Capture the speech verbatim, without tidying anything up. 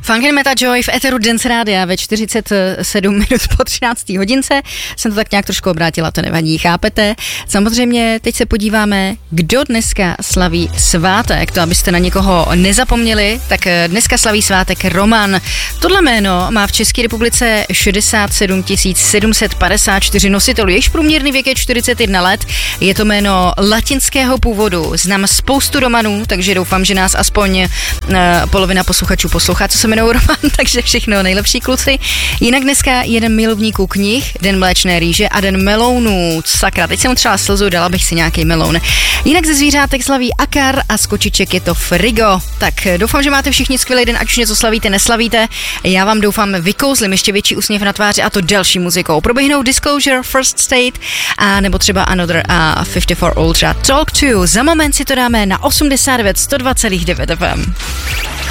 Funk and Meta Joy v Eteru Dance Rádia ve čtyřicet sedm minut po třinácté hodince. Jsem to tak nějak trošku obrátila, to nevadí, chápete? Samozřejmě teď se podíváme, kdo dneska slaví svátek. To, abyste na někoho nezapomněli, tak dneska slaví svátek Roman. Tohle jméno má v České republice šedesát sedm tisíc sedm set padesát čtyři nositelů. Jejichž průměrný věk je čtyřicet jedna let. Je to jméno latinského původu. Znám spoustu Romanů, takže doufám, že nás aspoň uh, polovina posluchačů poslouchá, co se jmenují Roman, takže všechno nejlepší kluci. Jinak dneska jeden milovníků knih, den mléčné rýže a den melounů. Sakra, teď jsem třeba slzu, dala bych si nějaký meloun. Jinak ze zvířátek slaví akar a z kočiček je to frigo. Tak doufám, že máte všichni skvělý den, ať už něco slavíte, neslavíte. Já vám doufám vykouzlim ještě větší úsměv na tváři a to další muzikou. Proběhnou Disclosure, First State a nebo třeba Another a padesát čtyři Ultra. Talk to. Za moment si to dáme na osmdesát devět sto dva celá devět F M.